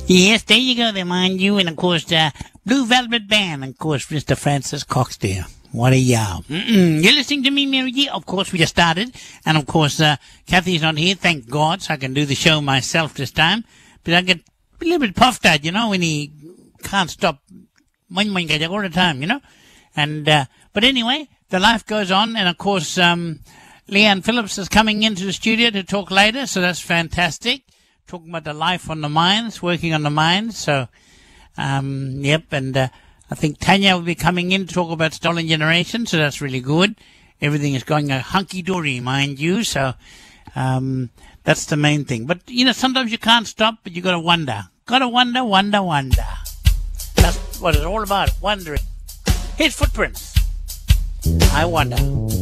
Yes, there you go, there, mind you. And, of course, Blue Velvet Band, and, of course, Mr. Francis Cox there. What a yow. You're listening to me, Mary G. Of course, we just started. And, of course, Kathy's not here, thank God, so I can do the show myself this time. But I get a little bit puffed out, you know, when he can't stop all the time, you know. And but anyway, the life goes on. And, of course, Leanne Phillips is coming into the studio to talk later, so that's fantastic. Talking about the life on the mines, working on the mines. So, yep, and I think Tanya will be coming in to talk about Stolen Generation, so that's really good. Everything is going hunky-dory, mind you, so that's the main thing. But, you know, sometimes you can't stop, but you got to wonder. Got to wonder. That's what it's all about, wondering. Here's Footprints. I wonder.